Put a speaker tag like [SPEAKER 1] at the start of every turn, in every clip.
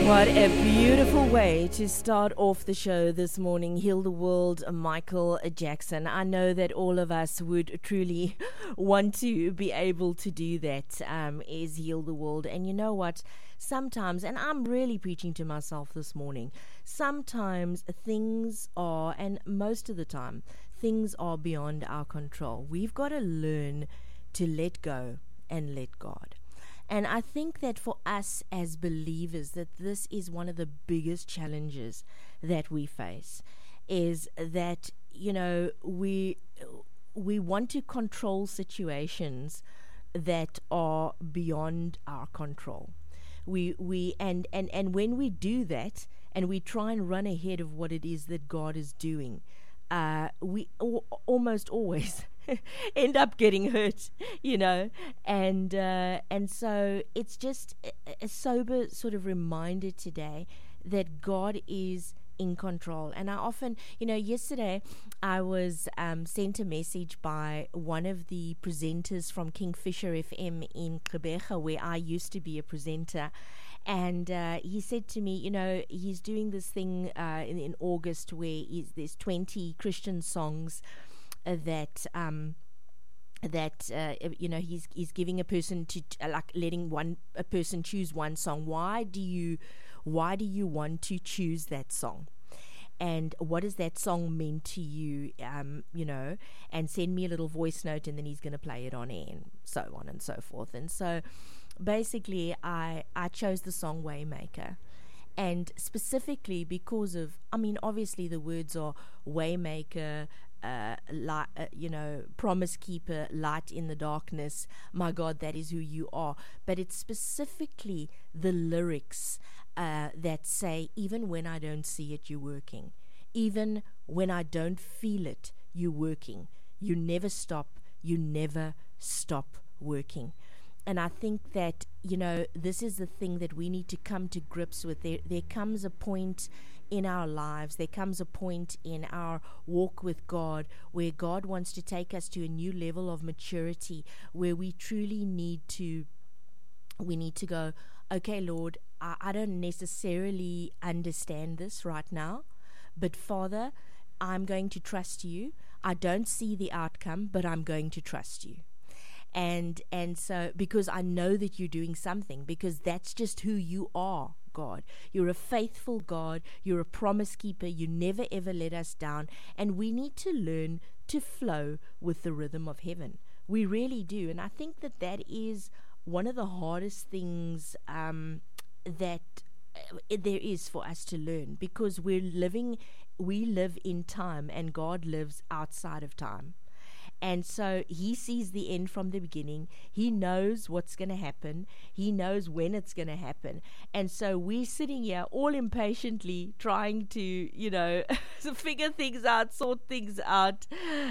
[SPEAKER 1] What a beautiful way to start off the show this morning. Heal the World, Michael Jackson. I know that all of us would truly want to be able to do that, is heal the world. And you know what? Sometimes, and I'm really preaching to myself this morning, sometimes things are, and most of the time, things are beyond our control. We've got to learn to let go and let God. And I think that for us as believers, that this is one of the biggest challenges that we face, is that, you know, we want to control situations that are beyond our control. And when we do that, and we try and run ahead of what it is that God is doing, we almost always end up getting hurt, you know, and so it's just a sober sort of reminder today that God is in control. And I often, you know, yesterday I was sent a message by one of the presenters from Kingfisher FM in Gqeberha, where I used to be a presenter. And he said to me, you know, he's doing this thing in August where there's 20 Christian songs that you know, he's giving a person to like letting a person choose one song. Why do you want to choose that song? And what does that song mean to you? You know, and send me a little voice note, and then he's going to play it on air, and so on and so forth. And so basically I chose the song Waymaker, and specifically because of, I mean, obviously the words are Waymaker, you know, promise keeper, light in the darkness, my God, that is who you are. But it's specifically the lyrics that say, even when I don't see it, you're working. Even when I don't feel it, you're working. You never stop. You never stop working. And I think that, you know, this is the thing that we need to come to grips with. There comes a point in our lives, there comes a point in our walk with God where God wants to take us to a new level of maturity, where we truly need to go, okay, Lord, I don't necessarily understand this right now, but Father, I'm going to trust you. I don't see the outcome, but I'm going to trust you. And so, because I know that you're doing something, because that's just who you are, God. You're a faithful God. You're a promise keeper. You never ever let us down. And we need to learn to flow with the rhythm of heaven. We really do. And I think that is one of the hardest things that there is for us to learn, because we live in time, and God lives outside of time. And so he sees the end from the beginning. He knows what's going to happen. He knows when it's going to happen. And so we're sitting here all impatiently trying to, you know, figure things out, sort things out,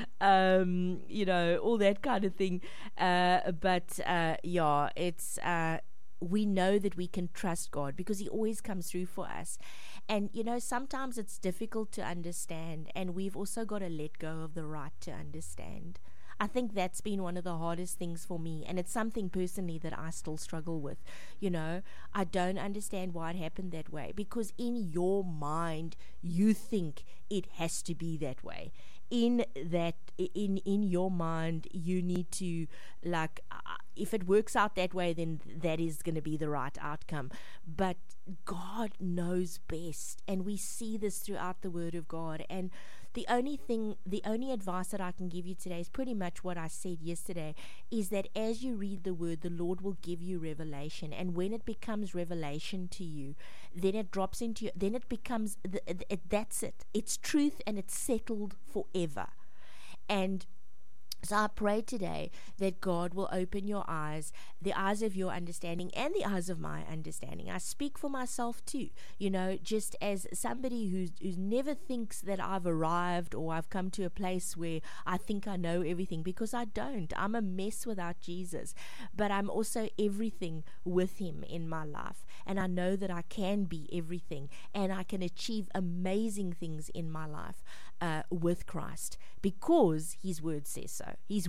[SPEAKER 1] you know, all that kind of thing. But it's... we know that we can trust God because he always comes through for us. And, you know, sometimes it's difficult to understand, and we've also got to let go of the right to understand. I think that's been one of the hardest things for me, and it's something personally that I still struggle with. You know, I don't understand why it happened that way, because in your mind, you think it has to be that way. In your mind, you need to, like, if it works out that way, then that is going to be the right outcome. But God knows best, and we see this throughout the Word of God. And the only advice that I can give you today is pretty much what I said yesterday, is that as you read the Word, the Lord will give you revelation. And when it becomes revelation to you, then it drops into you, then it becomes, that's it. It's truth, and it's settled forever. And so I pray today that God will open your eyes, the eyes of your understanding and the eyes of my understanding. I speak for myself too, you know, just as somebody who never thinks that I've arrived or I've come to a place where I think I know everything, because I don't. I'm a mess without Jesus, but I'm also everything with him in my life. And I know that I can be everything, and I can achieve amazing things in my life with Christ, because his word says so. His